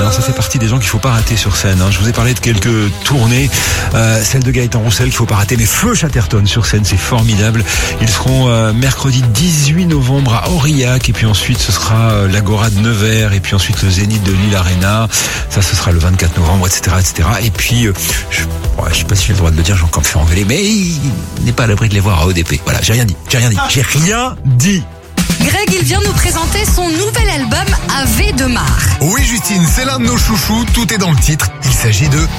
Alors ça fait partie des gens qu'il faut pas rater sur scène. Je vous ai parlé de quelques tournées, celle de Gaëtan Roussel qu'il faut pas rater, mais Feu Chatterton sur scène, c'est formidable. Ils seront mercredi 18 novembre à Aurillac, et puis ensuite ce sera l'Agora de Nevers, et puis ensuite le Zénith de Lille Arena. Ça, ce sera le 24 novembre, etc., etc. Et puis, je sais pas si j'ai le droit de le dire, j'ai encore me fait engueuler, mais il n'est pas à l'abri de les voir à ODP. Voilà, j'ai rien dit. Greg, il vient nous présenter son nouvel album Ave de Mar. Oui Justine, c'est l'un de nos chouchous, tout est dans le titre. Il s'agit de